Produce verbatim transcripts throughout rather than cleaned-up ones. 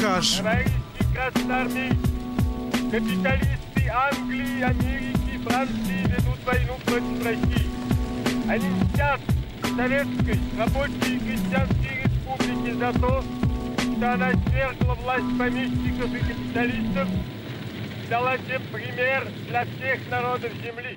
скажешь? Товарищи красноармейцы, капиталисты Англии, Америки, Франции ведут войну против России. Они мстят советской, рабочей и крестьянской республике за то, что она свергла власть помещиков и капиталистов и дала тем пример для всех народов земли.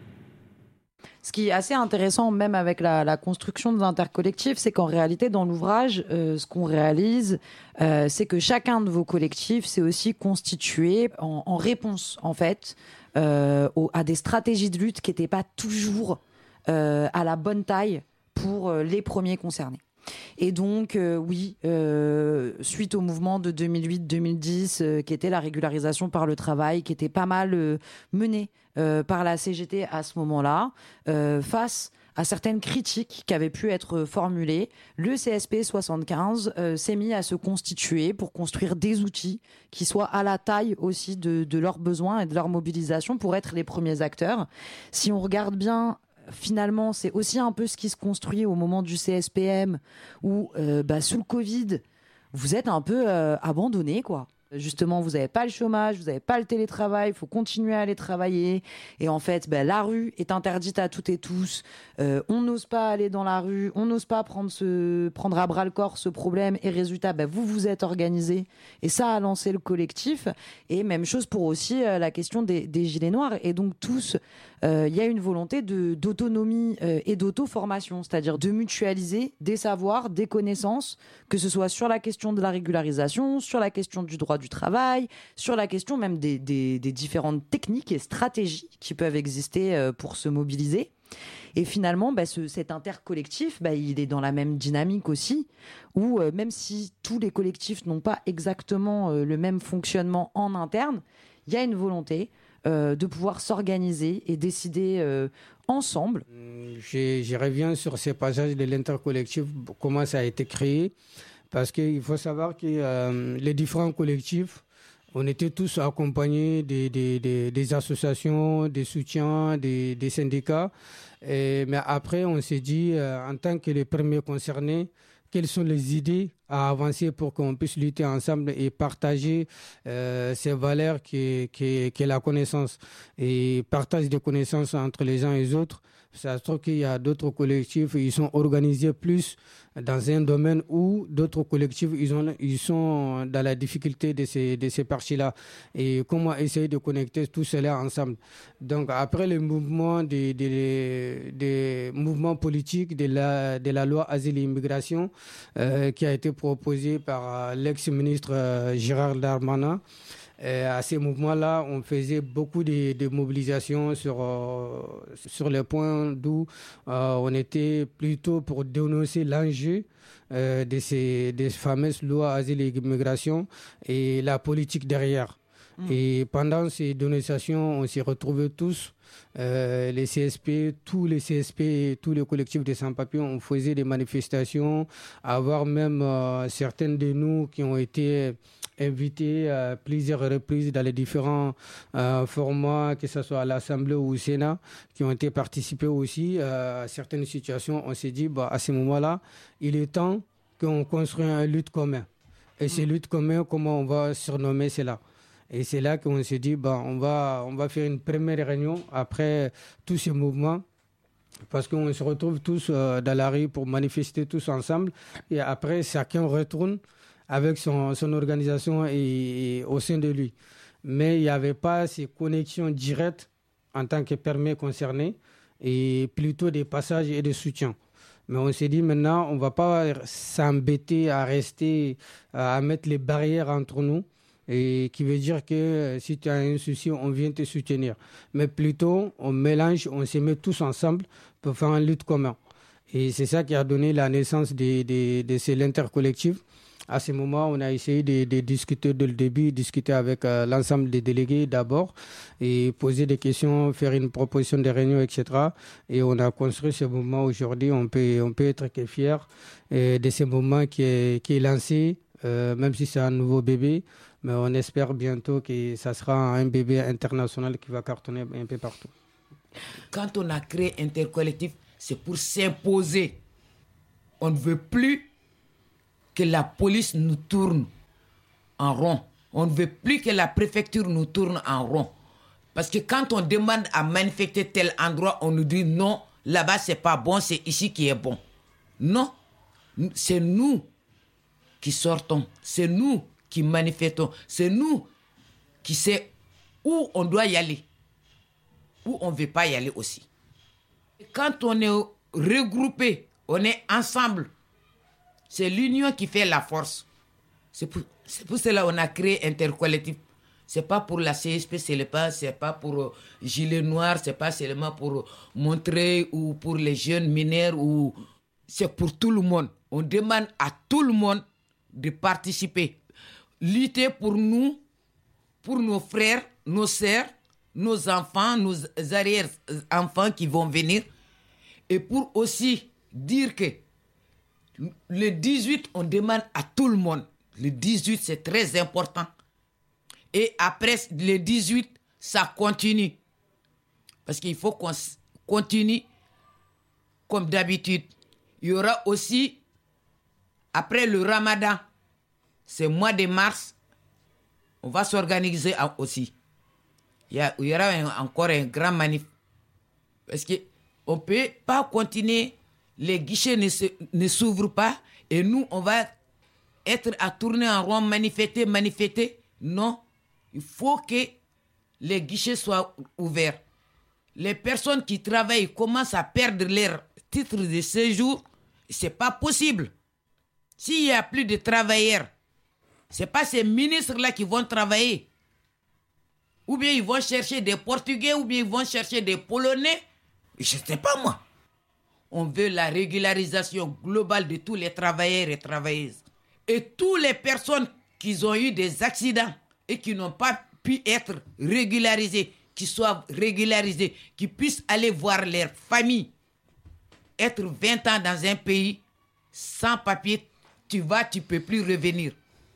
Ce qui est assez intéressant, même avec la, la construction de l'intercollectif, c'est qu'en réalité, dans l'ouvrage, euh, ce qu'on réalise, euh, c'est que chacun de vos collectifs s'est aussi constitué en, en réponse, en fait, euh, aux, à des stratégies de lutte qui n'étaient pas toujours euh, à la bonne taille pour euh, les premiers concernés. Et donc, euh, oui, euh, suite au mouvement de deux mille huit deux mille dix, euh, qui était la régularisation par le travail, qui était pas mal euh, menée euh, par la C G T à ce moment-là, euh, face à certaines critiques qui avaient pu être formulées, le C S P soixante-quinze euh, s'est mis à se constituer pour construire des outils qui soient à la taille aussi de, de leurs besoins et de leur mobilisation pour être les premiers acteurs. Si on regarde bien, finalement, c'est aussi un peu ce qui se construit au moment du C S P M, où, euh, bah, sous le Covid, vous êtes un peu euh, abandonné, quoi. Justement, vous n'avez pas le chômage, vous n'avez pas le télétravail, il faut continuer à aller travailler. Et en fait, ben, la rue est interdite à toutes et tous. Euh, on n'ose pas aller dans la rue, on n'ose pas prendre, ce, prendre à bras le corps ce problème. Et résultat, ben, vous vous êtes organisés. Et ça a lancé le collectif. Et même chose pour aussi euh, la question des, des gilets noirs. Et donc tous, il euh, y a une volonté de, d'autonomie euh, et d'auto-formation, c'est-à-dire de mutualiser des savoirs, des connaissances, que ce soit sur la question de la régularisation, sur la question du droit du travail, sur la question même des, des, des différentes techniques et stratégies qui peuvent exister euh, pour se mobiliser. Et finalement, bah, ce, cet intercollectif, bah, il est dans la même dynamique aussi, où euh, même si tous les collectifs n'ont pas exactement euh, le même fonctionnement en interne, il y a une volonté euh, de pouvoir s'organiser et décider euh, ensemble. Je, je reviens sur ces passages de l'intercollectif, comment ça a été créé. Parce qu'il faut savoir que euh, les différents collectifs, on était tous accompagnés des, des, des, des associations, des soutiens, des, des syndicats. Et, mais après, on s'est dit, euh, en tant que les premiers concernés, quelles sont les idées à avancer pour qu'on puisse lutter ensemble et partager euh, ces valeurs qui, qui, qui est la connaissance. Et partage de connaissances entre les uns et les autres. Ça se trouve qu'il y a d'autres collectifs, ils sont organisés plus dans un domaine où d'autres collectifs, ils, ont, ils sont dans la difficulté de ces, de ces parties-là. Et comment essayer de connecter tout cela ensemble. Donc après le mouvement des, des, des mouvements politiques de la, de la loi Asile et Immigration euh, qui a été proposée par l'ex-ministre euh, Gérard Darmanin, Et à ces mouvements-là, on faisait beaucoup de, de mobilisations sur, euh, sur le point d'où euh, on était plutôt pour dénoncer l'enjeu euh, de ces des fameuses lois asile et immigration et la politique derrière. Mmh. Et pendant ces dénonciations, on s'est retrouvés tous, euh, les C S P, tous les C S P, tous les collectifs de sans-papiers, on faisait des manifestations, avoir même euh, certains de nous qui ont été invités à plusieurs reprises dans les différents euh, formats, que ce soit à l'Assemblée ou au Sénat, qui ont été participés aussi euh, à certaines situations. On s'est dit, bah, à ce moment-là, il est temps qu'on construise une lutte commune. Et mmh. ces luttes communes, comment on va surnommer cela? Et c'est là qu'on s'est dit, bah, on va, on va faire une première réunion après tous ces mouvements, parce qu'on se retrouve tous euh, dans la rue pour manifester tous ensemble. Et après, chacun retourne avec son, son organisation et, et au sein de lui. Mais il n'y avait pas ces connexions directes en tant que permis concerné, et plutôt des passages et des soutiens. Mais on s'est dit maintenant, on ne va pas s'embêter à rester, à mettre les barrières entre nous, et qui veut dire que si tu as un souci, on vient te soutenir. Mais plutôt, on mélange, on se met tous ensemble pour faire une lutte commune. Et c'est ça qui a donné la naissance de, de, de, de l'intercollectif. À ce moment, on a essayé de, de discuter dès le début, discuter avec euh, l'ensemble des délégués d'abord et poser des questions, faire une proposition de réunion, et cetera. Et on a construit ce mouvement aujourd'hui. On peut, on peut être que fiers euh, de ce mouvement qui est, qui est lancé, euh, même si c'est un nouveau bébé. Mais on espère bientôt que ça sera un bébé international qui va cartonner un peu partout. Quand on a créé Intercollectif, c'est pour s'imposer. On ne veut plus que la police nous tourne en rond. On ne veut plus que la préfecture nous tourne en rond. Parce que quand on demande à manifester tel endroit, on nous dit non, là-bas c'est pas bon, c'est ici qui est bon. Non, c'est nous qui sortons, c'est nous qui manifestons, c'est nous qui savons où on doit y aller, où on ne veut pas y aller aussi. Quand on est regroupé, on est ensemble, c'est l'union qui fait la force. C'est pour, c'est pour cela qu'on a créé Intercollectif. C'est pas pour la C S P, c'est pas, c'est pas pour euh, Gilet Noir, c'est pas seulement pour montrer ou pour les jeunes mineurs, ou c'est pour tout le monde. On demande à tout le monde de participer. Lutter pour nous, pour nos frères, nos sœurs, nos enfants, nos arrière-enfants qui vont venir. Et pour aussi dire que le dix-huit, on demande à tout le monde. Le dix-huit, c'est très important. Et après le dix-huit, ça continue. Parce qu'il faut qu'on continue comme d'habitude. Il y aura aussi, après le Ramadan, c'est le mois de mars, on va s'organiser aussi. Il y, a, il y aura un, encore un grand manif. Parce qu'on ne peut pas continuer, les guichets ne, se, ne s'ouvrent pas, et nous, on va être à tourner en rond, manifester, manifester. Non. Il faut que les guichets soient ouverts. Les personnes qui travaillent commencent à perdre leur titre de séjour. Ce n'est pas possible. S'il n'y a plus de travailleurs, ce n'est pas ces ministres-là qui vont travailler. Ou bien ils vont chercher des Portugais, ou bien ils vont chercher des Polonais. Je ne sais pas moi. On veut la régularisation globale de tous les travailleurs et travailleuses. Et toutes les personnes qui ont eu des accidents et qui n'ont pas pu être régularisés, qui soient régularisés, qui puissent aller voir leur famille. Être vingt ans dans un pays sans papier, tu vas, tu ne peux plus revenir.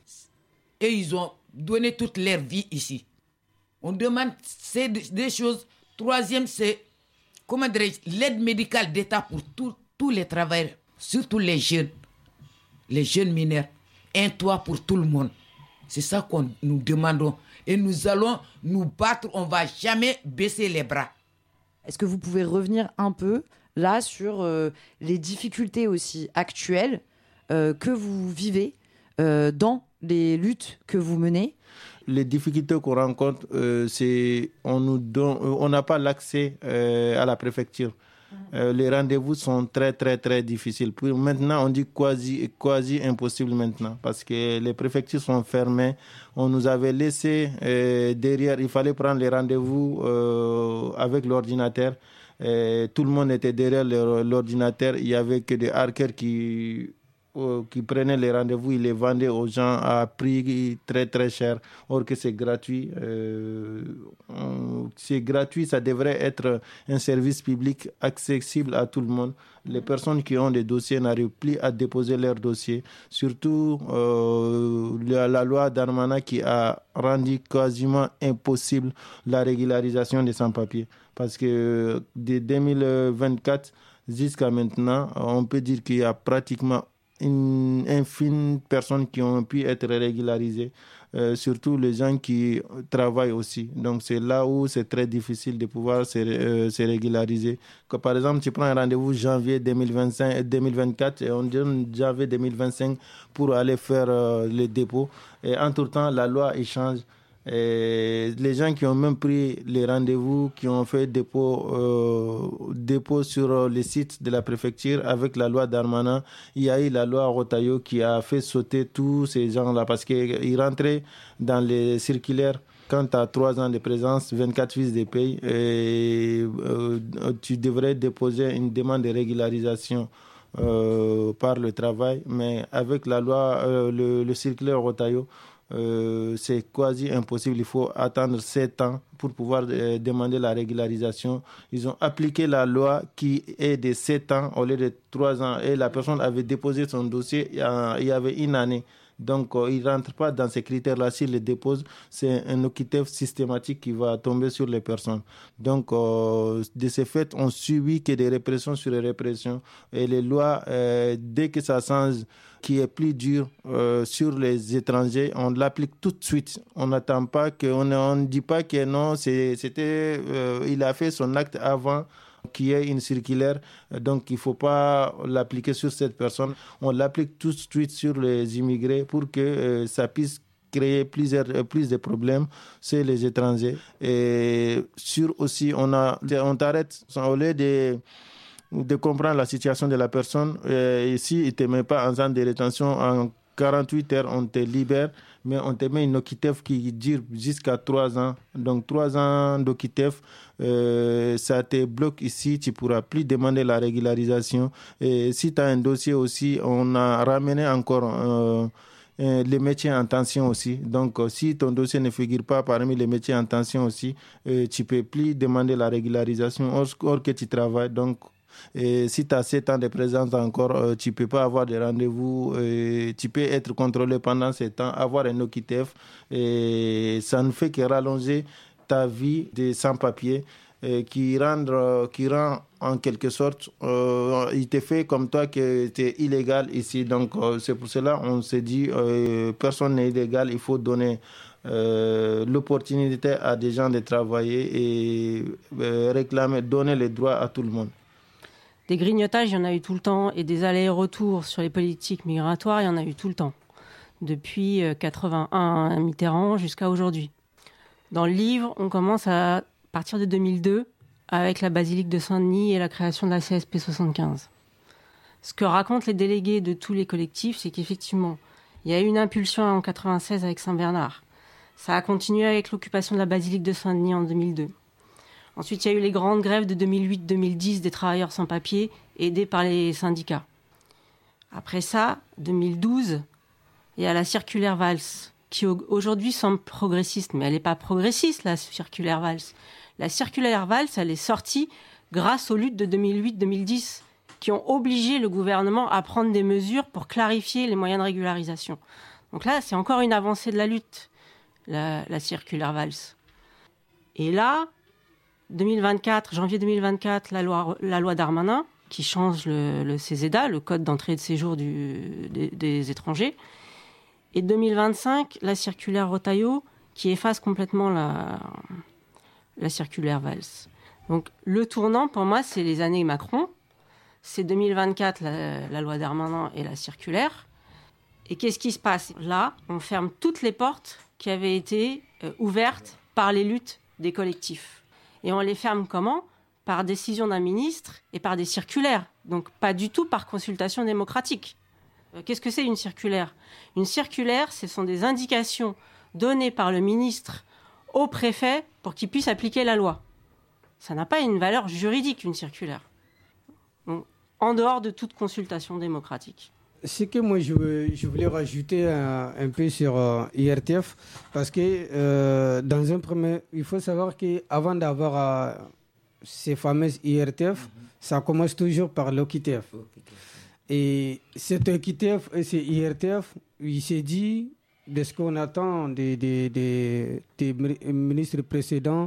Et ils ont donné toute leur vie ici. On demande ces des choses. Troisième, c'est comment dirais-je, l'aide médicale d'État pour tous tous les travailleurs, surtout les jeunes, les jeunes mineurs. Un toit pour tout le monde. C'est ça qu'on nous demandons. Et nous allons nous battre. On ne va jamais baisser les bras. Est-ce que vous pouvez revenir un peu là sur euh, les difficultés aussi actuelles euh, que vous vivez euh, dans les luttes que vous menez? Les difficultés qu'on rencontre, euh, c'est on nous donne, on n'a pas l'accès euh, à la préfecture. Euh, les rendez-vous sont très très très difficiles. Puis maintenant, on dit quasi quasi impossible maintenant parce que les préfectures sont fermées. On nous avait laissé euh, derrière. Il fallait prendre les rendez-vous euh, avec l'ordinateur. Et tout le monde était derrière l'ordinateur. Il y avait que des hackers qui qui prenaient les rendez-vous, ils les vendaient aux gens à prix très très cher, or que c'est gratuit. Euh, c'est gratuit, ça devrait être un service public accessible à tout le monde. Les personnes qui ont des dossiers n'arrivent plus à déposer leurs dossiers. Surtout euh, la, la loi Darmanin qui a rendu quasiment impossible la régularisation des sans-papiers. Parce que de deux mille vingt-quatre jusqu'à maintenant, on peut dire qu'il y a pratiquement une infime personnes qui ont pu être régularisées, euh, surtout les gens qui travaillent aussi. Donc c'est là où c'est très difficile de pouvoir se, euh, se régulariser. Que, par exemple, tu prends un rendez-vous janvier deux mille vingt-cinq, deux mille vingt-quatre et on donne janvier deux mille vingt-cinq pour aller faire euh, le dépôt. Et entre-temps, la loi échange. Et les gens qui ont même pris les rendez-vous, qui ont fait dépôt, euh, dépôt sur les sites de la préfecture avec la loi Darmanin, il y a eu la loi Rotaillot qui a fait sauter tous ces gens-là parce qu'ils rentraient dans les circulaires. Quand tu as trois ans de présence, vingt-quatre fiches de paye, et euh, tu devrais déposer une demande de régularisation euh, par le travail. Mais avec la loi, euh, le, le circulaire Rotaillot, Euh, c'est quasi impossible. Il faut attendre sept ans pour pouvoir euh, demander la régularisation. Ils ont appliqué la loi qui est de sept ans au lieu de trois ans. Et la personne avait déposé son dossier il y, a, il y avait une année. Donc, euh, il ne rentre pas dans ces critères-là. S'il les dépose, c'est un O Q T F systématique qui va tomber sur les personnes. Donc, euh, de ce fait, on subit que des répressions sur les répressions. Et les lois, euh, dès que ça change, qui est plus dur euh, sur les étrangers, on l'applique tout de suite. On n'attend pas, qu'on ne dit pas que non, c'est, c'était, euh, il a fait son acte avant qu'il y ait une circulaire, donc il ne faut pas l'appliquer sur cette personne. On l'applique tout de suite sur les immigrés pour que euh, ça puisse créer plusieurs, plus de problèmes chez les étrangers. Et sur aussi, on, a, on t'arrête au lieu de... de comprendre la situation de la personne. Et si il ne te met pas en centre de rétention, en quarante-huit heures, on te libère, mais on te met une O Q T F qui dure jusqu'à trois ans. Donc, trois ans d'O Q T F, euh, ça te bloque ici, tu ne pourras plus demander la régularisation. Et si tu as un dossier aussi, on a ramené encore... Euh, les métiers en tension aussi. Donc, si ton dossier ne figure pas parmi les métiers en tension aussi, euh, tu ne peux plus demander la régularisation or, or que tu travailles. Donc, et si tu as sept ans de présence encore, euh, tu ne peux pas avoir de rendez-vous. Euh, tu peux être contrôlé pendant sept ans, avoir un O Q T F. Et ça ne fait que rallonger ta vie de sans-papier. Qui rend, euh, qui rend en quelque sorte, euh, il te fait comme toi que tu es illégal ici. Donc euh, c'est pour cela qu'on se dit, euh, personne n'est illégal, il faut donner euh, l'opportunité à des gens de travailler et euh, réclamer, donner les droits à tout le monde. Des grignotages, il y en a eu tout le temps, et des allers-retours sur les politiques migratoires, il y en a eu tout le temps, depuis quatre-vingt-un Mitterrand jusqu'à aujourd'hui. Dans le livre, on commence à à partir de deux mille deux, avec la basilique de Saint-Denis et la création de la C S P soixante-quinze. Ce que racontent les délégués de tous les collectifs, c'est qu'effectivement, il y a eu une impulsion en quatre-vingt-seize avec Saint-Bernard. Ça a continué avec l'occupation de la basilique de Saint-Denis en deux mille deux. Ensuite, il y a eu les grandes grèves de deux mille huit deux mille dix des travailleurs sans papier, aidés par les syndicats. Après ça, deux mille douze, il y a la circulaire Valls, qui aujourd'hui semble progressiste, mais elle n'est pas progressiste, la circulaire Valls. La circulaire Valls, elle est sortie grâce aux luttes de deux mille huit deux mille dix qui ont obligé le gouvernement à prendre des mesures pour clarifier les moyens de régularisation. Donc là, c'est encore une avancée de la lutte, la, la circulaire Valls. Et là, deux mille vingt-quatre, janvier deux mille vingt-quatre, la loi, la loi Darmanin, qui change le, le C E S E D A, le code d'entrée et de séjour du, des, des étrangers. Et deux mille vingt-cinq, la circulaire Retailleau, qui efface complètement la, la circulaire Valls. Donc le tournant, pour moi, c'est les années Macron. C'est deux mille vingt-quatre, la, la loi Darmanin et la circulaire. Et qu'est-ce qui se passe ? Là, on ferme toutes les portes qui avaient été euh, ouvertes par les luttes des collectifs. Et on les ferme comment ? Par décision d'un ministre et par des circulaires. Donc pas du tout par consultation démocratique. Qu'est-ce que c'est une circulaire ? Une circulaire, ce sont des indications données par le ministre au préfet pour qu'il puisse appliquer la loi. Ça n'a pas une valeur juridique, une circulaire. Donc, en dehors de toute consultation démocratique. Ce que moi je, je voulais rajouter un, un peu sur euh, I R T F, parce que euh, dans un premier, il faut savoir qu'avant d'avoir euh, ces fameuses I R T F, mm-hmm. ça commence toujours par l'O Q T F. Et cet O Q T F et ces I R T F, il s'est dit de ce qu'on attend des, des, des, des ministres précédents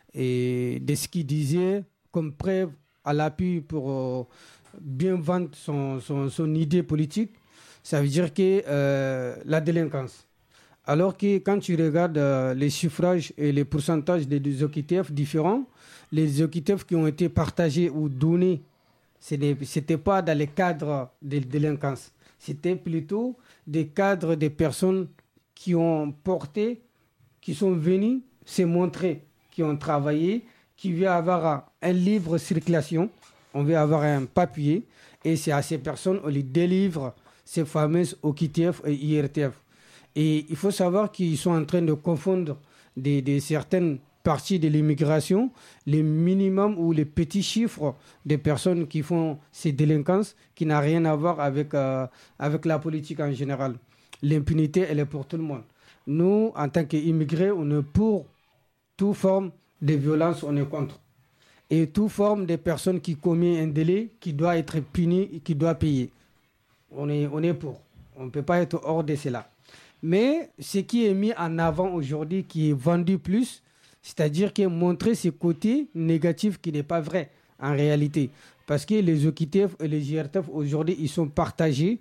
et de ce qu'ils disaient comme preuve à l'appui pour euh, bien vendre son, son, son idée politique, ça veut dire que euh, la délinquance. Alors que quand tu regardes euh, les suffrages et les pourcentages des, des O Q T F différents, les O Q T F qui ont été partagés ou donnés, ce n'était pas dans les cadres de délinquance. C'était plutôt des cadres des personnes qui ont porté, qui sont venus se montrer, qui ont travaillé, qui veulent avoir un libre circulation, on veut avoir un papier, et c'est à ces personnes qu'on les délivre ces fameuses O Q T F et I R T F. Et il faut savoir qu'ils sont en train de confondre des, des certaines parties de l'immigration, les minimums ou les petits chiffres des personnes qui font ces délinquances qui n'ont rien à voir avec, euh, avec la politique en général. L'impunité, elle est pour tout le monde. Nous, en tant qu'immigrés, on est pour toute forme de violence, on est contre. Et toute forme de personnes qui commettent un délit qui doit être puni et qui doit payer. On est, on est pour. On ne peut pas être hors de cela. Mais ce qui est mis en avant aujourd'hui, qui est vendu plus, c'est-à-dire que montrer ce côté négatif qui n'est pas vrai en réalité. Parce que les O Q T F et les J R T F aujourd'hui, ils sont partagés.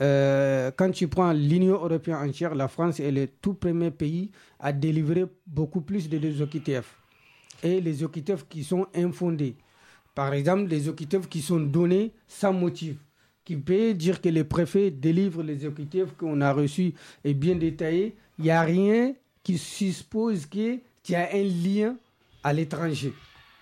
Euh, quand tu prends l'Union européenne entière, la France est le tout premier pays à délivrer beaucoup plus de les O Q T F. Et les O Q T F qui sont infondés. Par exemple, les O Q T F qui sont donnés sans motif. Qui peut dire que les préfets délivrent les O Q T F qu'on a reçus et bien détaillés. Il n'y a rien qui suppose que tu as un lien à l'étranger.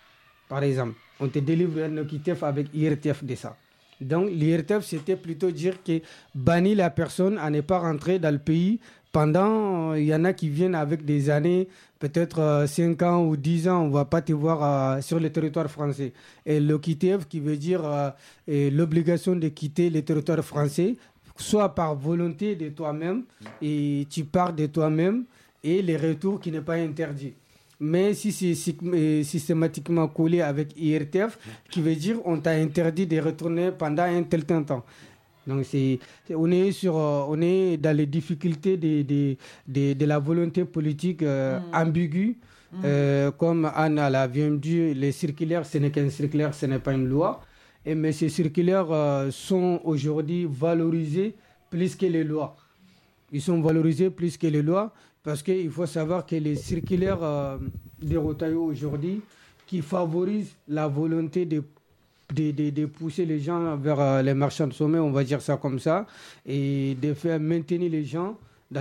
Par exemple, on te délivre un O Q T F avec I R T F de ça. Donc, l'I R T F, c'était plutôt dire que bannir la personne à ne pas rentrer dans le pays pendant, il y en a qui viennent avec des années, peut-être euh, cinq ans ou dix ans, on ne va pas te voir euh, sur le territoire français. Et l'O Q T F qui veut dire euh, l'obligation de quitter le territoire français, soit par volonté de toi-même, et tu pars de toi-même, et le retour qui n'est pas interdit. Mais si c'est systématiquement collé avec I R T F, qui veut dire on t'a interdit de retourner pendant un tel temps. Donc c'est, on, est sur, on est dans les difficultés de, de, de, de la volonté politique euh, mmh. ambiguë. Mmh. Euh, comme Anne l'a bien dit, les circulaires, ce n'est qu'un circulaire, ce n'est pas une loi. Et, mais ces circulaires euh, sont aujourd'hui valorisés plus que les lois. Ils sont valorisés plus que les lois. Parce qu'il faut savoir que les circulaires euh, de Rotaillot aujourd'hui, qui favorisent la volonté de, de, de, de pousser les gens vers euh, les marchands de sommeil, on va dire ça comme ça, et de faire maintenir les gens dans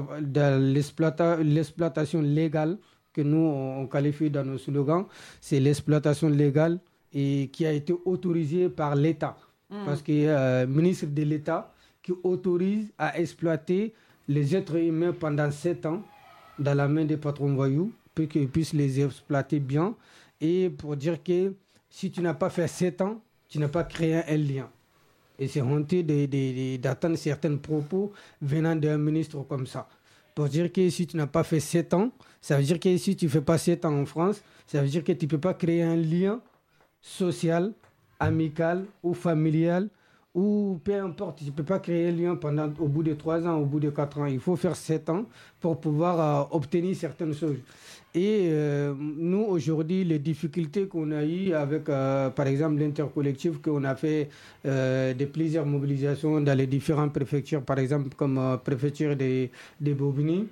l'exploita, l'exploitation légale, que nous on, on qualifie dans nos slogans, c'est l'exploitation légale et qui a été autorisée par l'État. Mmh. Parce qu'il y a un ministre de l'État qui autorise à exploiter les êtres humains pendant sept ans dans la main des patrons voyous pour qu'ils puissent les exploiter bien. Et pour dire que si tu n'as pas fait sept ans, tu n'as pas créé un lien. Et c'est honteux de, de, de, d'attendre certains propos venant d'un ministre comme ça. Pour dire que si tu n'as pas fait sept ans, ça veut dire que si tu ne fais pas sept ans en France, ça veut dire que tu ne peux pas créer un lien social, amical ou familial, ou peu importe, tu ne peux pas créer un lien pendant, au bout de trois ans, au bout de quatre ans. Il faut faire sept ans pour pouvoir euh, obtenir certaines choses. Et euh, nous, aujourd'hui, les difficultés qu'on a eues avec, euh, par exemple, l'intercollectif, qu'on a fait euh, de plusieurs mobilisations dans les différentes préfectures, par exemple, comme euh, préfecture de, de Bobigny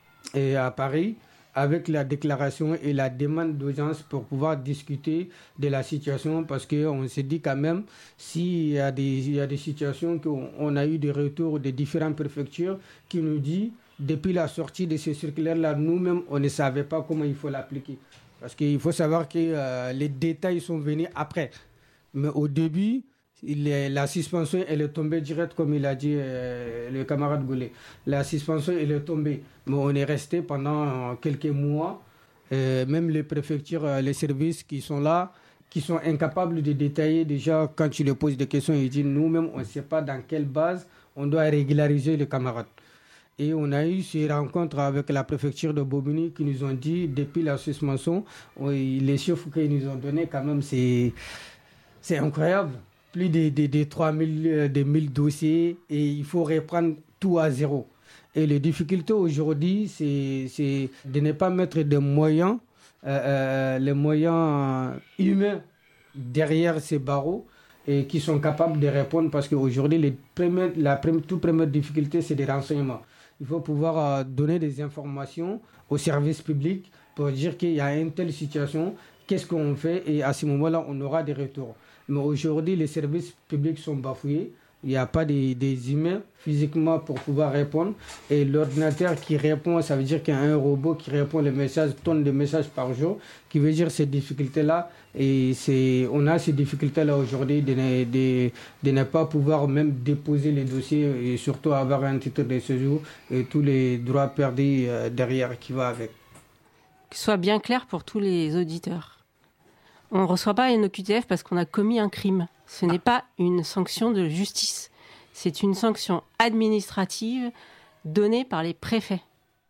et à Paris, avec la déclaration et la demande d'audience pour pouvoir discuter de la situation, parce qu'on s'est dit quand même, s'il y a des, il y a des situations qu'on on a eu des retours de différentes préfectures qui nous disent, depuis la sortie de ce circulaire-là, nous-mêmes, on ne savait pas comment il faut l'appliquer. Parce qu'il faut savoir que euh, les détails sont venus après. Mais au début, il est, la suspension, elle est tombée direct, comme il a dit euh, le camarade Goulet. La suspension, elle est tombée. Mais on est resté pendant quelques mois. Euh, même les préfectures, euh, les services qui sont là, qui sont incapables de détailler. Déjà, quand tu leur poses des questions, ils disent, nous-mêmes, on ne sait pas dans quelle base on doit régulariser les camarades. Et on a eu ces rencontres avec la préfecture de Bobigny qui nous ont dit, depuis la suspension, oui, les chiffres qu'ils nous ont donnés, quand même, c'est, c'est incroyable. Plus de, de, de trois mille, de mille dossiers et il faut reprendre tout à zéro. Et les difficultés aujourd'hui, c'est, c'est de ne pas mettre des moyens, euh, euh, les moyens humains derrière ces barreaux et qui sont capables de répondre, parce qu'aujourd'hui, les premières, la première, toute première difficulté, c'est des renseignements. Il faut pouvoir euh, donner des informations aux services publics pour dire qu'il y a une telle situation, qu'est-ce qu'on fait, et à ce moment-là, on aura des retours. Mais aujourd'hui, les services publics sont bafoués. Il n'y a pas des, des humains physiquement pour pouvoir répondre. Et l'ordinateur qui répond, ça veut dire qu'il y a un robot qui répond les messages, tonnes de messages par jour, qui veut dire ces difficultés-là. Et c'est, on a ces difficultés-là aujourd'hui de ne, de, de ne pas pouvoir même déposer les dossiers et surtout avoir un titre de séjour et tous les droits perdus derrière qui va avec. Que ce soit bien clair pour tous les auditeurs. On ne reçoit pas une O Q T F parce qu'on a commis un crime. Ce n'est pas une sanction de justice. C'est une sanction administrative donnée par les préfets.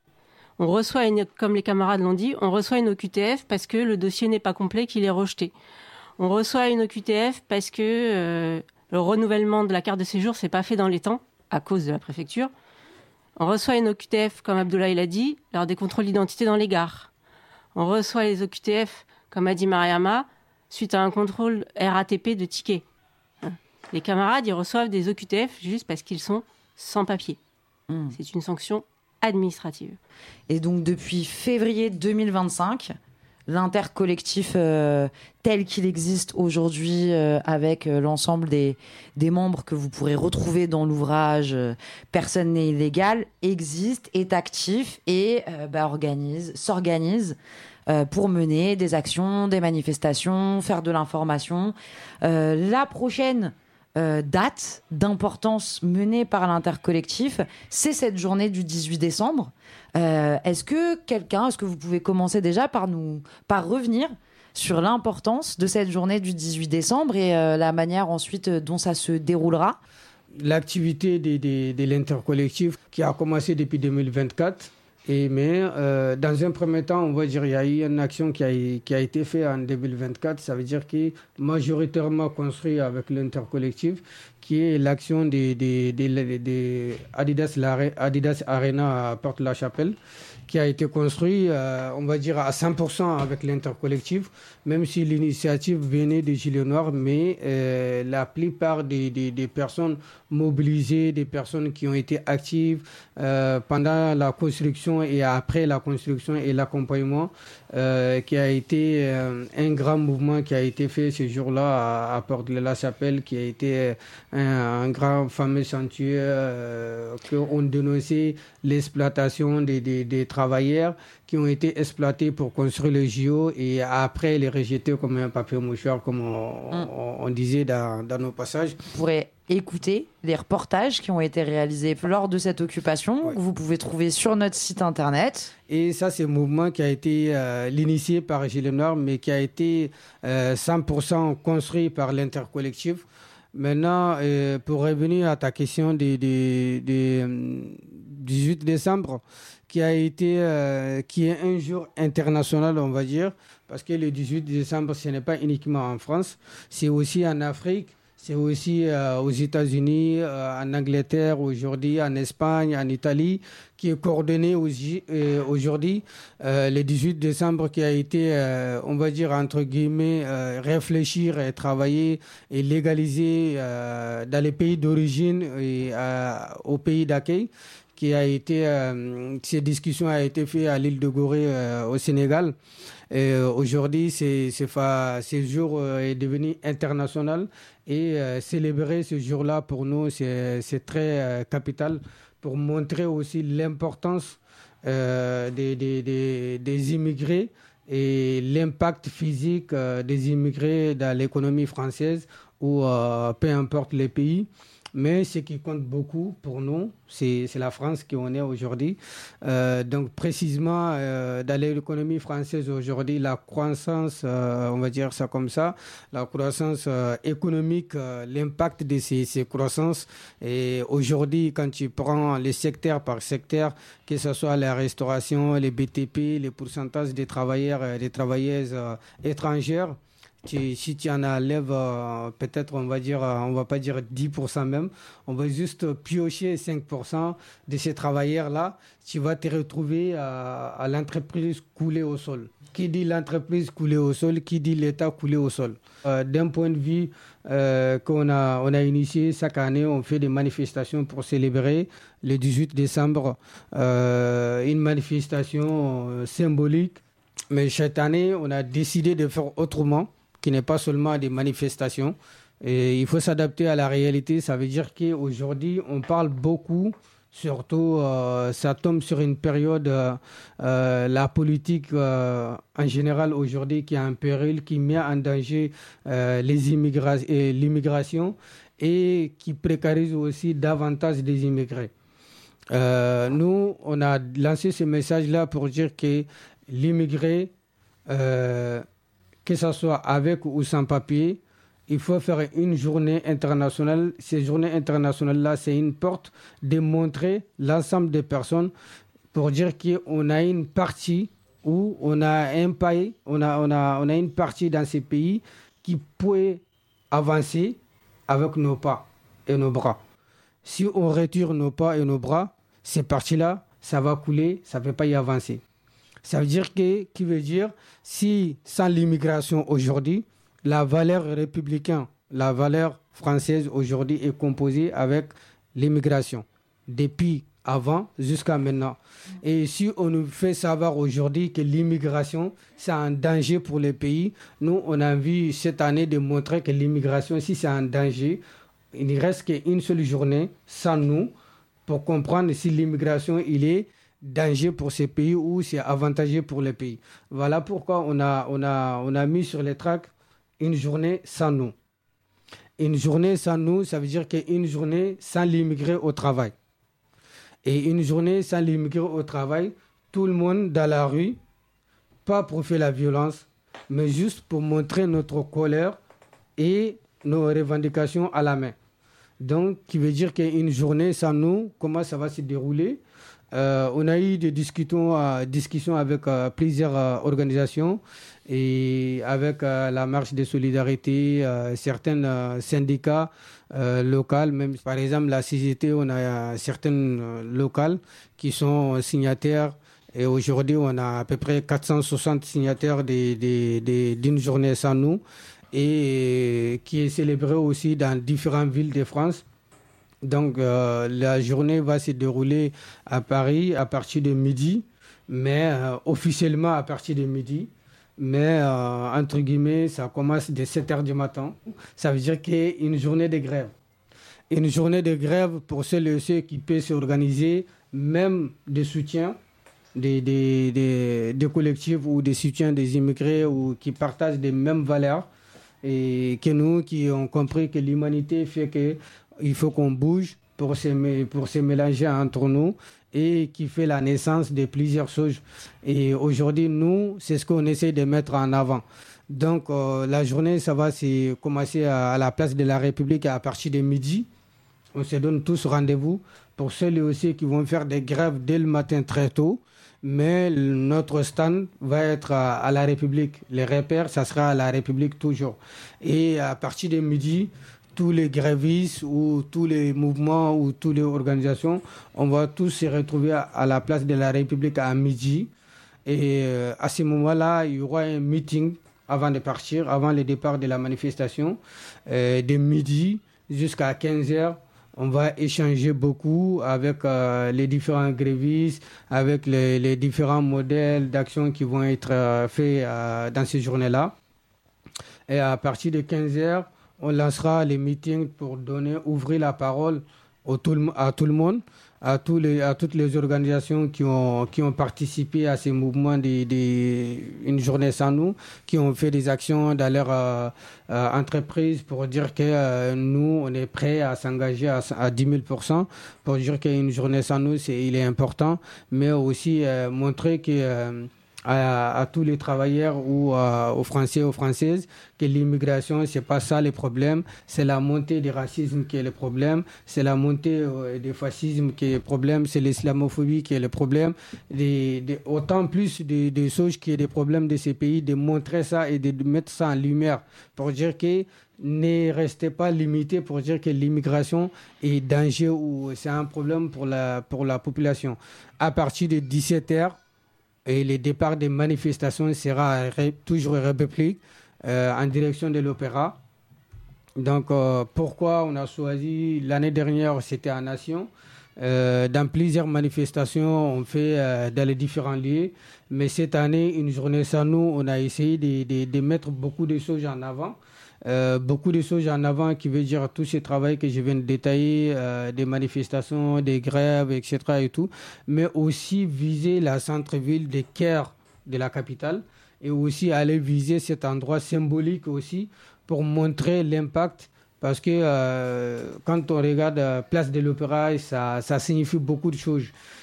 On reçoit, une, comme les camarades l'ont dit, on reçoit une O Q T F parce que le dossier n'est pas complet, qu'il est rejeté. On reçoit une O Q T F parce que euh, le renouvellement de la carte de séjour ne s'est pas fait dans les temps, à cause de la préfecture. On reçoit une O Q T F, comme Abdoulaye l'a dit, lors des contrôles d'identité dans les gares. On reçoit les O Q T F, comme a dit Mariama, suite à un contrôle R A T P de tickets. Les camarades, ils reçoivent des O Q T F juste parce qu'ils sont sans papier. Mmh. C'est une sanction administrative. Et donc, depuis février deux mille vingt-cinq, l'intercollectif euh, tel qu'il existe aujourd'hui euh, avec euh, l'ensemble des, des membres que vous pourrez retrouver dans l'ouvrage euh, Personne n'est illégal existe, est actif et euh, bah, organise, s'organise euh, pour mener des actions, des manifestations, faire de l'information. Euh, la prochaine euh, date d'importance menée par l'intercollectif, c'est cette journée du dix-huit décembre. Euh, est-ce que quelqu'un, est-ce que vous pouvez commencer déjà par nous, par revenir sur l'importance de cette journée du dix-huit décembre et euh, la manière ensuite dont ça se déroulera? L'activité de, de, de l'intercollectif qui a commencé depuis deux mille vingt-quatre, et, mais euh, dans un premier temps, on va dire qu'il y a eu une action qui a, qui a été faite en deux mille vingt-quatre, ça veut dire qu'il est majoritairement construit avec l'intercollectif, qui est l'action de, de, de, de Adidas, Adidas Arena à Porte-la-Chapelle, qui a été construit, euh, on va dire, à cent pour cent avec l'intercollectif, même si l'initiative venait des Gilets Noirs, mais euh, la plupart des, des, des personnes mobilisées, des personnes qui ont été actives euh, pendant la construction et après la construction et l'accompagnement, euh, qui a été euh, un grand mouvement qui a été fait ce jour-là à, à Porte-la-Chapelle, qui a été un, un grand fameux chantier euh, qu'on dénonçait l'exploitation des, des, des travailleurs qui ont été exploités pour construire le J O et après les rejeter comme un papier mouchoir, comme on, mm. on, on disait dans, dans nos passages. Vous pourrez écouter les reportages qui ont été réalisés lors de cette occupation, ouais. que vous pouvez trouver sur notre site internet. Et ça, c'est un mouvement qui a été euh, l'initié par Gilets Noirs, mais qui a été euh, cent pour cent construit par l'intercollectif. Maintenant, euh, pour revenir à ta question du dix-huit décembre, qui a été, euh, qui est un jour international, on va dire, parce que le dix-huit décembre, ce n'est pas uniquement en France, c'est aussi en Afrique, c'est aussi euh, aux États-Unis, euh, en Angleterre aujourd'hui, en Espagne, en Italie, qui est coordonné aussi, euh, aujourd'hui. Euh, le dix-huit décembre qui a été, euh, on va dire, entre guillemets, euh, réfléchir et travailler et légaliser euh, dans les pays d'origine et euh, au pays d'accueil, qui a été, euh, ces discussions ont été faites à l'île de Gorée euh, au Sénégal. Et euh, aujourd'hui, c'est, c'est fa... ce jour euh, est devenu international et euh, célébrer ce jour-là pour nous, c'est, c'est très euh, capital pour montrer aussi l'importance euh, des, des, des, des immigrés et l'impact physique euh, des immigrés dans l'économie française ou euh, peu importe les pays. Mais ce qui compte beaucoup pour nous, c'est, c'est la France qui en est aujourd'hui. Euh, donc précisément, euh, dans l'économie française aujourd'hui, la croissance, euh, on va dire ça comme ça, la croissance euh, économique, euh, l'impact de ces, ces croissances. Et aujourd'hui, quand tu prends les secteurs par secteur, que ce soit la restauration, les B T P, les pourcentages des travailleurs et des travailleuses euh, étrangères, Tu, si tu en enlèves euh, peut-être on va dire euh, on va pas dire dix pour cent même, on va juste piocher cinq pour cent de ces travailleurs là, tu vas te retrouver à, à l'entreprise coulée au sol. Qui dit l'entreprise coulée au sol, qui dit l'État coulé au sol. Euh, d'un point de vue euh, qu'on a on a initié chaque année, on fait des manifestations pour célébrer le dix-huit décembre, euh, une manifestation euh, symbolique, mais cette année on a décidé de faire autrement, qui n'est pas seulement des manifestations. Et il faut s'adapter à la réalité. Ça veut dire qu'aujourd'hui, on parle beaucoup, surtout, euh, ça tombe sur une période, euh, euh, la politique euh, en général aujourd'hui qui est en péril, qui met en danger euh, les immigra- et l'immigration et qui précarise aussi davantage des immigrés. Euh, nous, on a lancé ce message-là pour dire que l'immigré... Euh, que ce soit avec ou sans papier, il faut faire une journée internationale. Ces journées internationales-là, c'est une porte de montrer l'ensemble des personnes pour dire qu'on a une partie où on a un pays, on a, on a, on a une partie dans ces pays qui peut avancer avec nos pas et nos bras. Si on retire nos pas et nos bras, ces parties-là, ça va couler, ça ne peut pas y avancer. Ça veut dire que, qui veut dire, si sans l'immigration aujourd'hui, la valeur républicaine, la valeur française aujourd'hui est composée avec l'immigration, depuis avant jusqu'à maintenant. Et si on nous fait savoir aujourd'hui que l'immigration, c'est un danger pour les pays, nous, on a envie cette année de montrer que l'immigration, si c'est un danger, il ne reste qu'une seule journée sans nous pour comprendre si l'immigration, il est danger pour ces pays ou c'est avantageux pour les pays. Voilà pourquoi on a, on a, on a mis sur les tracts une journée sans nous. Une journée sans nous, ça veut dire qu'une journée sans l'immigré au travail. Et une journée sans l'immigré au travail, tout le monde dans la rue, pas pour faire la violence, mais juste pour montrer notre colère et nos revendications à la main. Donc, qui veut dire qu'une journée sans nous, comment ça va se dérouler? Euh, on a eu des discussions, euh, discussions avec euh, plusieurs euh, organisations et avec euh, la marche de solidarité, euh, certains euh, syndicats euh, locaux, même par exemple la C G T, on a euh, certaines euh, locales qui sont signataires et aujourd'hui on a à peu près quatre cent soixante signataires de, de, de, d'une journée sans nous et euh, qui est célébrée aussi dans différentes villes de France. Donc, euh, la journée va se dérouler à Paris à partir de midi, mais euh, officiellement à partir de midi. Mais, euh, entre guillemets, ça commence dès sept heures du matin. Ça veut dire qu'il y a une journée de grève. Une journée de grève pour celles et ceux qui peuvent s'organiser, même de soutien des, des, des, des collectifs ou des soutiens des immigrés ou qui partagent les mêmes valeurs. Et que nous, qui avons compris que l'humanité fait que il faut qu'on bouge pour se, pour se mélanger entre nous et qui fait la naissance de plusieurs choses. Et aujourd'hui, nous, c'est ce qu'on essaie de mettre en avant. Donc, euh, la journée, ça va se commencer à, à la place de la République à partir de midi. On se donne tous rendez-vous pour ceux aussi qui vont faire des grèves dès le matin très tôt. Mais notre stand va être à, à la République. Les repères, ça sera à la République toujours. Et à partir de midi, tous les grévistes ou tous les mouvements ou toutes les organisations, on va tous se retrouver à, à la place de la République à midi. Et euh, à ce moment-là, il y aura un meeting avant de partir, avant le départ de la manifestation. Euh, de midi jusqu'à quinze heures, on va échanger beaucoup avec euh, les différents grévistes, avec les, les différents modèles d'action qui vont être euh, faits euh, dans ces journées-là. Et à partir de quinze heures, on lancera les meetings pour donner, ouvrir la parole au tout le, à tout le monde, à, tous les, à toutes les organisations qui ont, qui ont participé à ces mouvements de, de Une journée sans nous, qui ont fait des actions dans leur euh, euh, entreprise pour dire que euh, nous, on est prêts à s'engager à, à dix mille pour cent, pour dire qu'une journée sans nous, c'est, il est important, mais aussi euh, montrer que... Euh, À, à tous les travailleurs ou à, aux Français, aux Françaises, que l'immigration, c'est pas ça le problème, c'est la montée du racisme qui est le problème, c'est la montée euh, du fascisme qui est le problème, c'est l'islamophobie qui est le problème, des, des, autant plus des de choses qui est des problèmes de ces pays, de montrer ça et de, de mettre ça en lumière pour dire que ne restez pas limité pour dire que l'immigration est danger ou c'est un problème pour la, pour la population. À partir de dix-sept heures, et le départ des manifestations sera toujours République euh, en direction de l'Opéra. Donc, euh, pourquoi on a choisi l'année dernière, c'était à Nation. Euh, dans plusieurs manifestations, on fait euh, dans les différents lieux. Mais cette année, Une journée sans nous, on a essayé de, de, de mettre beaucoup de choses en avant. Euh, beaucoup de choses en avant qui veut dire tout ce travail que je viens de détailler, euh, des manifestations, des grèves, et cetera et tout, mais aussi viser la centre-ville de Caire de la capitale et aussi aller viser cet endroit symbolique aussi pour montrer l'impact parce que euh, quand on regarde euh, Place de l'Opéra, ça, ça signifie beaucoup de choses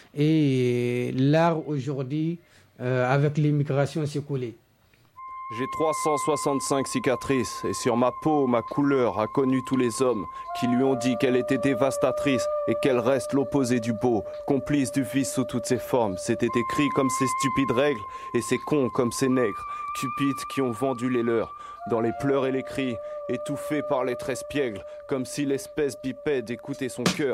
et l'art aujourd'hui euh, avec l'immigration s'est collé. J'ai trois cent soixante-cinq cicatrices et sur ma peau, ma couleur a connu tous les hommes qui lui ont dit qu'elle était dévastatrice et qu'elle reste l'opposé du beau, complice du vice sous toutes ses formes. C'était écrit comme ces stupides règles et ces cons comme ces nègres, cupides qui ont vendu les leurs. Dans les pleurs et les cris, étouffés par les traits espiègles, comme si l'espèce bipède écoutait son cœur.